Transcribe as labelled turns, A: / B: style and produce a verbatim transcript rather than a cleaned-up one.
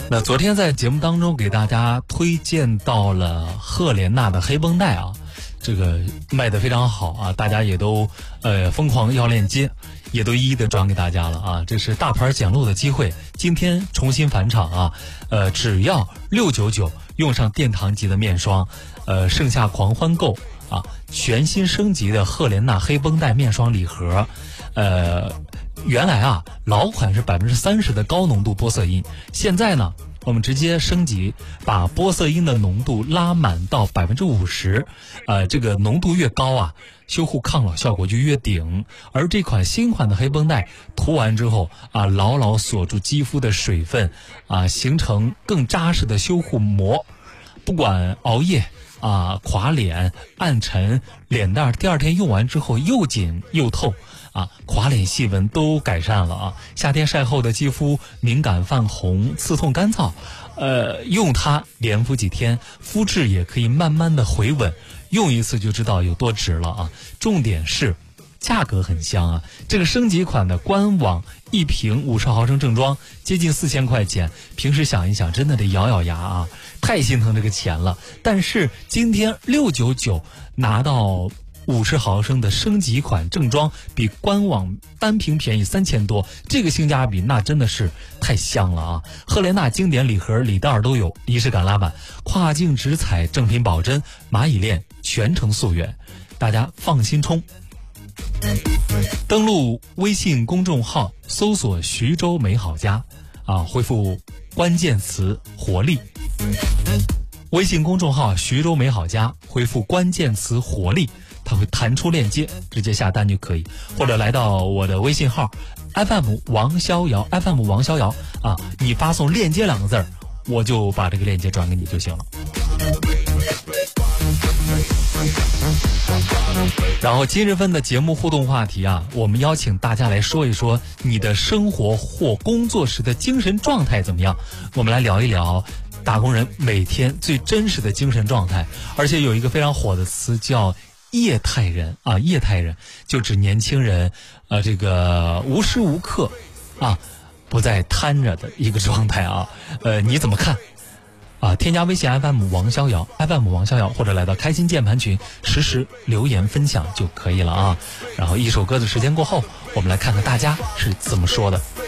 A: 那昨天在节目当中给大家推荐到了赫莲娜的黑绷带啊，这个卖得非常好啊，大家也都呃疯狂要链接，也都一一的转给大家了啊。这是大牌捡漏的机会，今天重新返场啊，呃，只要六九九用上殿堂级的面霜，呃，盛夏狂欢购啊，全新升级的赫莲娜黑绷带面霜礼盒，呃。原来啊，老款是百分之三十的高浓度玻色因，现在呢，我们直接升级，把玻色因的浓度拉满到百分之五十，呃，这个浓度越高啊，修护抗老效果就越顶。而这款新款的黑绷带涂完之后啊，牢牢锁住肌肤的水分啊，形成更扎实的修护膜，不管熬夜啊、垮脸、暗沉，脸蛋第二天用完之后又紧又透。啊，垮脸细纹都改善了啊！夏天晒后的肌肤敏感泛红、刺痛干燥，呃，用它连敷几天，肤质也可以慢慢的回稳，用一次就知道有多值了啊！重点是价格很香啊！这个升级款的官网一瓶五十毫升正装接近四千块钱，平时想一想真的得咬咬牙啊，太心疼这个钱了。但是今天六九九拿到五十毫升的升级款正装，比官网单瓶便宜三千多，这个性价比那真的是太香了啊！赫莲娜经典礼盒里袋都有，仪式感拉满，跨境直采正品保真，蚂蚁链全程溯源，大家放心冲。登录微信公众号搜索徐州美好家啊，回复关键词活力。微信公众号徐州美好家，回复关键词活力，它会弹出链接，直接下单就可以，或者来到我的微信号 F M 王逍遥 F M 王逍遥啊，你发送链接两个字儿，我就把这个链接转给你就行了。然后今日份的节目互动话题啊，我们邀请大家来说一说你的生活或工作时的精神状态怎么样，我们来聊一聊打工人每天最真实的精神状态。而且有一个非常火的词叫液态人啊，液态人就指年轻人呃这个无时无刻啊不再瘫着的一个状态啊。呃你怎么看啊？添加微信 F M 王逍遥 F M 王逍遥，或者来到开心键盘群实时留言分享就可以了啊。然后一首歌的时间过后，我们来看看大家是怎么说的。